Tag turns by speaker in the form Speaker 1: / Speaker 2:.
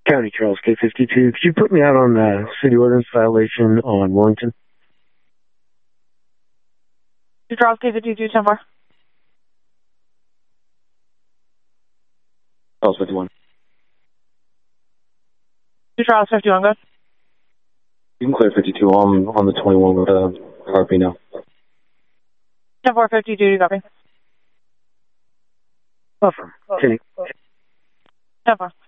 Speaker 1: County Charles K52. Could you put me out on the city ordinance violation on Warrington?
Speaker 2: Charles K52, 10-4.
Speaker 1: Charles 51.
Speaker 2: Charles 51, go ahead.
Speaker 1: You can clear 52 on the 21 with RP now.
Speaker 2: 10-4, 52, copy.
Speaker 1: Buffer. 10-4.